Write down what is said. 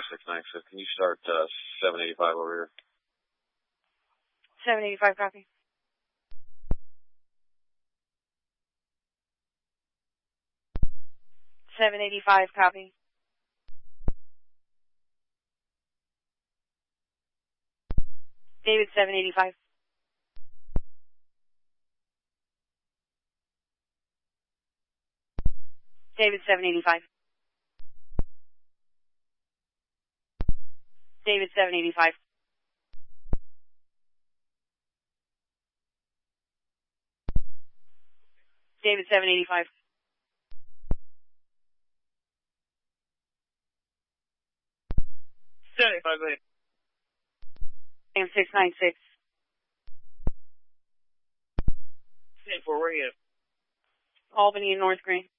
696. Can you start 785 over here? 785, copy. $785, copy. David, 785. David, 785. David, 785. David, 785. AM 696. Where are you? Albany and North Green.